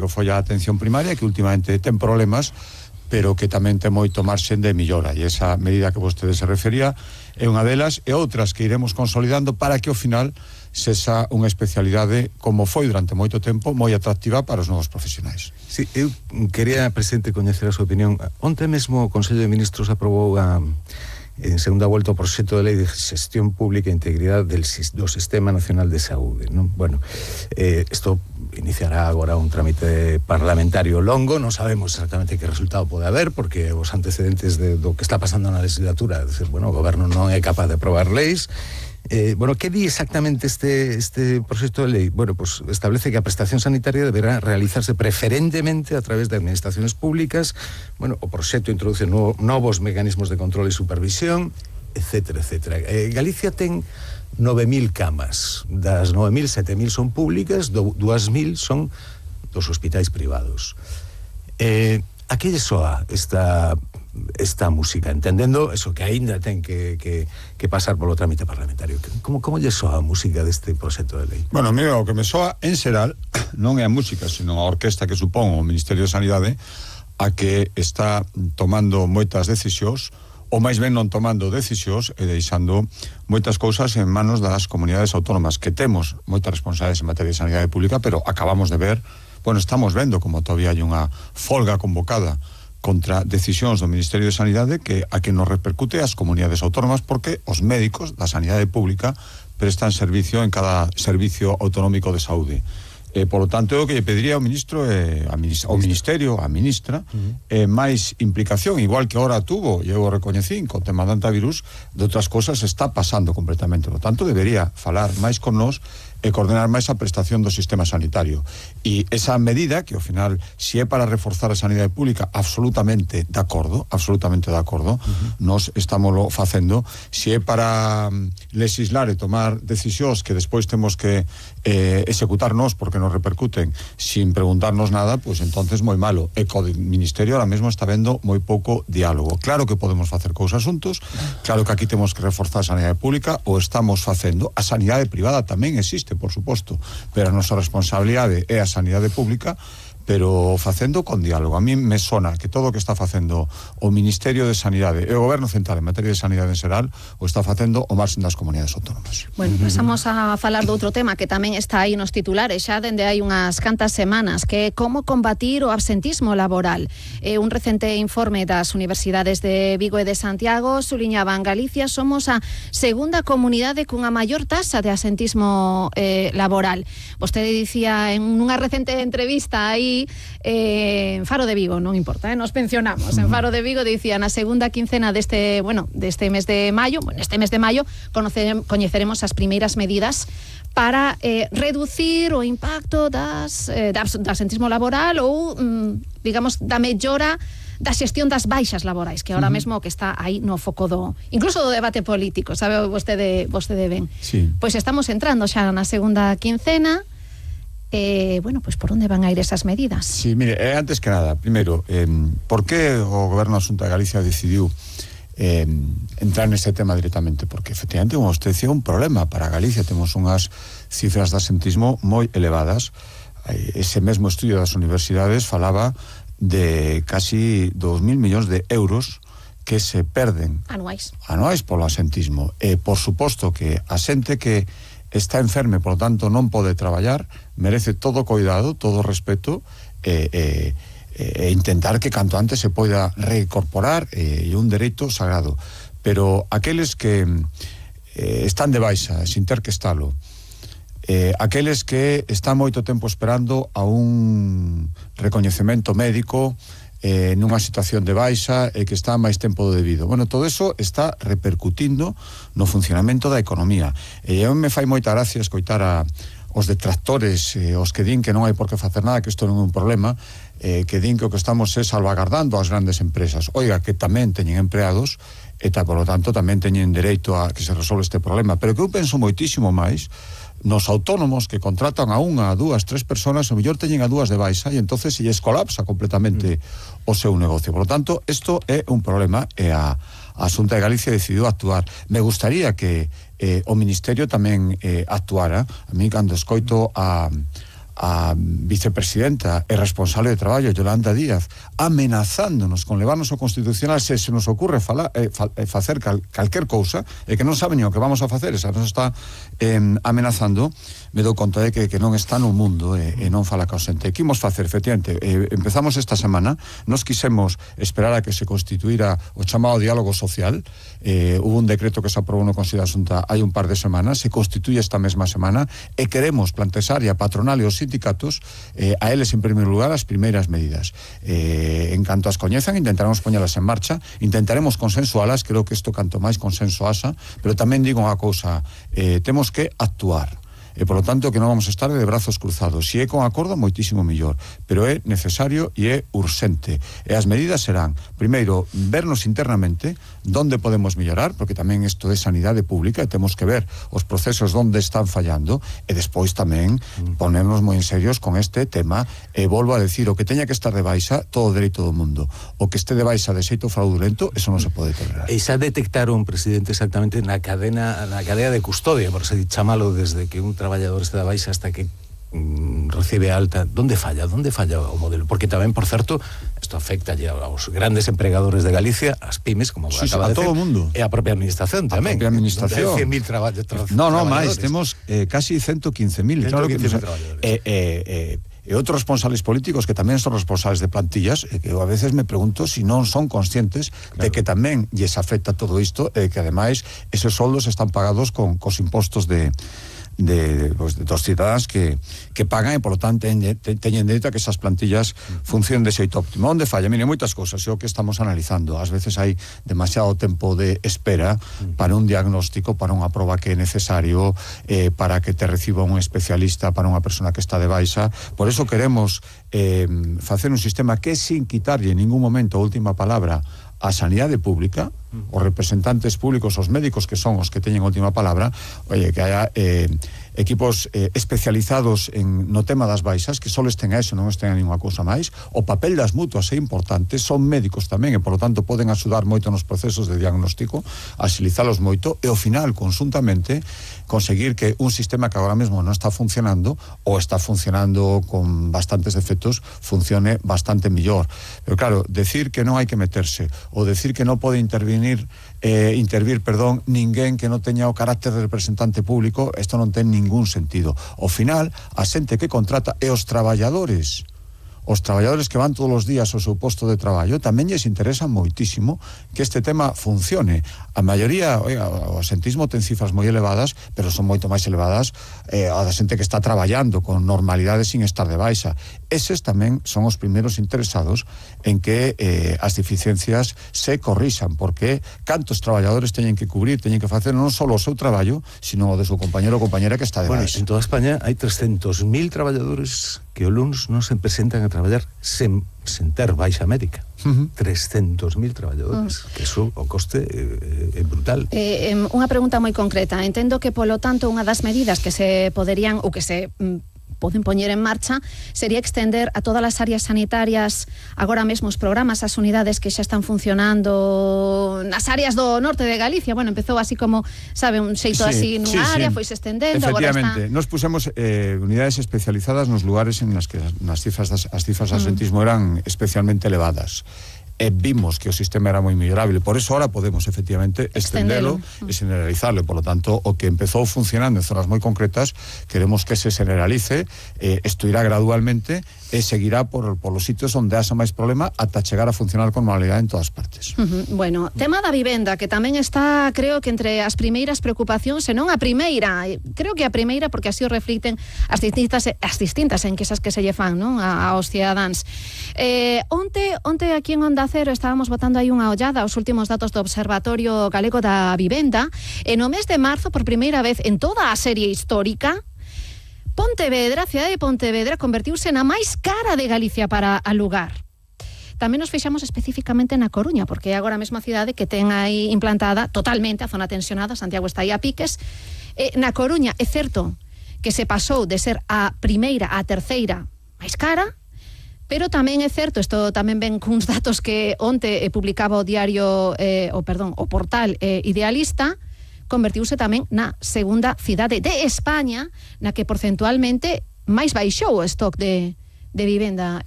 que foi a atención primaria, que últimamente ten problemas, pero que tamén ten moito marxen de millora, e esa medida que vostede se refería é unha delas, e outras que iremos consolidando para que ao final sexa unha especialidade, como foi durante moito tempo, moi atractiva para os novos profesionais. Sí, eu quería, presidente, coñecer a súa opinión. Onte mesmo o Consello de Ministros aprobou en segunda volta o proxecto de lei de xestión pública e integridade do Sistema Nacional de Saúde, non? Bueno, isto iniciará agora un trámite parlamentario longo, non sabemos exactamente que resultado pode haber, porque os antecedentes do que está pasando na legislatura, é dicir, bueno, o goberno non é capaz de aprobar leis. Bueno, que di exactamente este proxecto de lei? Bueno, pues establece que a prestación sanitaria deberá realizarse preferentemente a través de administraciones públicas. Bueno, o proxecto introduce novos mecanismos de control e supervisión, etcétera, etcétera. Galicia ten 9.000 camas. Das 9.000, 7.000 son públicas, 2.000 son dos hospitais privados. A que lle soa esta música, entendendo eso, que aínda ten que pasar polo trámite parlamentario? Como lle soa a música deste proxecto de lei? Bueno, mira, o que me soa en xeral non é a música, sino a orquesta que supón o Ministerio de Sanidade, a que está tomando moitas decisións, ou máis ben non tomando decisións e deixando moitas cousas en manos das comunidades autónomas, que temos moitas responsabilidades en materia de sanidade pública, pero acabamos de ver, bueno, estamos vendo como todavía hai unha folga convocada contra decisións do Ministerio de Sanidade que a que nos repercute as comunidades autónomas, porque os médicos da sanidade pública prestan servicio en cada servicio autonómico de saúde. Por lo tanto, eu que lle pediría ao ministro, ao ministerio, á ministra, máis implicación, igual que ahora tuvo, e eu o recoñecín, con o tema do antivirus, de outras cosas está pasando completamente. Por lo tanto, debería falar máis con nós e coordenar máis a prestación do sistema sanitario. E esa medida, que ao final, se é para reforzar a sanidade pública, absolutamente de acordo, nós estámoslo facendo. Se é para legislar e tomar decisións que despois temos que executarnos porque nos repercuten sin preguntarnos nada, pois entonces moi malo. E co Ministerio ahora mesmo está vendo moi pouco diálogo. Claro que podemos facer cousas xuntos, claro que aquí temos que reforzar a sanidade pública, o estamos facendo. A sanidade privada tamén existe, por suposto, pero a nosa responsabilidade é a sanidade pública, pero facendo con diálogo. A mí me sona que todo o que está facendo o Ministerio de Sanidade e o Goberno Central en materia de sanidade en xeral o está facendo o marxen das comunidades autónomas. Bueno, pasamos a falar de outro tema que tamén está aí nos titulares xa dende hai unhas cantas semanas, que é como combatir o absentismo laboral. Un recente informe das universidades de Vigo e de Santiago suliñaban: Galicia somos a segunda comunidade cunha maior taxa de absentismo laboral. Vostede dicía en unha recente entrevista aí en Faro de Vigo, non importa, nos pensionamos. En Faro de Vigo dicía: na segunda quincena deste mes de maio, coñeceremos as primeiras medidas para reducir o impacto do absentismo laboral ou, digamos, da mellora da xestión das baixas laborais, que ahora mesmo que está aí no foco incluso do debate político, sabe vostede ben. Sí. Pois estamos entrando xa na segunda quincena. Bueno, pues por onde van a ir esas medidas? Sí, mire, antes que nada, primeiro, por que o Goberno da Xunta de Galicia decidiu entrar neste tema directamente? Porque efectivamente, como usted decía, un problema para Galicia. Temos unhas cifras de absentismo moi elevadas. Ese mesmo estudio das universidades falaba de casi 2.000 millóns de euros que se perden anuais polo absentismo. Por suposto que a xente que está enferme, por lo tanto non pode traballar, merece todo cuidado, todo respeto, e intentar que canto antes se poida reincorporar, e un dereito sagrado. Pero aqueles que están de baixa sin ter que estalo, aqueles que están moito tempo esperando a un recoñecemento médico, nunha situación de baixa e que está máis tempo do debido. Bueno, todo eso está repercutindo no funcionamento da economía. E eu me fai moita gracia escoitar os detractores, os que din que non hai por que facer nada, que isto non é un problema, que din que o que estamos é salvagardando as grandes empresas. Oiga, que tamén teñen empleados e, por lo tanto, tamén teñen dereito a que se resolve este problema. Pero que eu penso moitísimo máis nos autónomos que contratan a unha, a dúas, tres personas, o mellor teñen a dúas de baixa e entonces se lles colapsa completamente o seu negocio. Por lo tanto, isto é un problema e a Xunta de Galicia decidiu actuar. Me gustaría que o Ministerio tamén actuara. A mí, cando escoito a a vicepresidenta e responsable de traballo, Yolanda Díaz, amenazándonos con levarnos ao Constitucional se nos ocurre facer calquer cousa, e que non sabe nin o que vamos a facer, esa nos está amenazando, me dou conta de que non está no mundo e non fala ca xente. Que imos facer, efectivamente, empezamos esta semana, nos quisemos esperar a que se constituíra o chamado diálogo social, hubo un decreto que se aprobou no Consello da Xunta hai un par de semanas, se constituye esta mesma semana, e queremos plantexar a patronal e os sindicatos a eles en primeiro lugar as primeiras medidas. En canto as coñezan, intentaremos poñelas en marcha, intentaremos consensualas, creo que isto canto máis consenso asa, pero tamén digo unha cousa, temos que actuar. E, por lo tanto, que non vamos a estar de brazos cruzados. Se é con acordo, moitísimo mellor, pero é necesario e é urxente. E as medidas serán, primeiro, vernos internamente donde podemos mellorar, porque tamén isto é sanidade pública e temos que ver os procesos onde están fallando, e despois tamén ponernos moi en serios con este tema, e volvo a decir, o que teña que estar de baixa, todo o dereito do mundo. O que este de baixa de xeito fraudulento, eso non se pode tolerar. E xa detectaron, presidente, exactamente na cadea de custodia, por se chamalo, desde que un traballador este da baixa hasta que recibe alta, ¿dónde falla o modelo? Porque tamén, por certo, isto afecta aos grandes empregadores de Galicia, as pymes, como acaba de decir, todo o mundo, e a propia administración tamén. A propia administración. 100.000 traballadores. No, máis, temos casi 115.000. Claro que traballadores. E outros responsables políticos que tamén son responsables de plantillas, que eu a veces me pregunto si non son conscientes de que tamén lles afecta todo isto, e que ademais esos soldos están pagados cos impostos dos cidadáns que pagan, e por lo tanto teñen dereito a que esas plantillas funcionen de xeito óptimo. Onde falla? Mire, moitas cousas, é o que estamos analizando. Ás veces hai demasiado tempo de espera para un diagnóstico, para unha proba que é necesario, para que te reciba un especialista, para unha persona que está de baixa. Por eso queremos facer un sistema que, sin quitarlle en ningún momento a última palabra a sanidade pública, os representantes públicos, os médicos que son os que teñen a última palabra, que haya equipos especializados no tema das baixas, que só estén a eso, non estén a ninguna cousa máis. O papel das mutuas é importante, son médicos tamén, e por lo tanto poden axudar moito nos procesos de diagnóstico, axilizalos moito, e ao final, consuntamente, conseguir que un sistema que agora mesmo non está funcionando, ou está funcionando con bastantes defectos, funcione bastante millor. Pero claro, decir que non hai que meterse, ou decir que non pode intervir ninguén que non teña o carácter de representante público, isto non ten ningún sentido. Ao final, a xente que contrata e os traballadores que van todos os días ao seu posto de traballo, tamén lles interesa moitísimo que este tema funcione. A maioría, o asentismo ten cifras moi elevadas, pero son moito máis elevadas a da xente que está traballando con normalidade sin estar de baixa. Eses tamén son os primeiros interesados en que as deficiencias se corrixan, porque cantos traballadores teñen que cubrir, teñen que facer non só o seu traballo, sino o de seu compañero ou compañera que está de baixa. En toda España hai 300.000 traballadores que o luns non se presentan a traballar sen ter baixa médica. 300.000 traballadores, que iso o coste é brutal. Unha pregunta moi concreta. Entendo que, polo tanto, unha das medidas que se poderían ou que se poden poñer en marcha sería extender a todas as áreas sanitarias agora mesmo os programas, as unidades que xa están funcionando nas áreas do norte de Galicia. Bueno, empezou así como, sabe, un xeito así nunha área, foi se estendendo. Efectivamente, nos pusemos unidades especializadas nos lugares en las que as cifras de asentismo eran especialmente elevadas. Vimos que o sistema era moi mellorable, por eso ahora podemos efectivamente extendelo e generalizarlo. Por lo tanto, o que empezou funcionando en zonas moi concretas, queremos que se generalice, isto irá gradualmente e seguirá por los sitios onde haxa máis problema ata chegar a funcionar con normalidade en todas partes. Bueno, tema da vivenda, que tamén está, creo que entre as primeiras preocupacións, senón a primeira, creo que a primeira, porque así o reflicten as distintas enquisas que se lle fan, non, aos cidadáns. Onte aquí en Onda Cero estábamos botando aí unha ollada aos últimos datos do Observatorio Galego da Vivenda, e no mes de marzo, por primeira vez en toda a serie histórica, Pontevedra, a cidade de Pontevedra, convertiuse na máis cara de Galicia para alugar. Tamén nos fixamos especificamente na Coruña, porque é agora mesmo a cidade que ten aí implantada totalmente a zona tensionada, Santiago está aí a piques. Na Coruña é certo que se pasou de ser a primeira a terceira máis cara, pero tamén é certo, isto tamén ven cuns datos que onte publicaba o diario, o portal Idealista, convertiuse tamén na segunda cidade de España na que porcentualmente máis baixou o stock de vivenda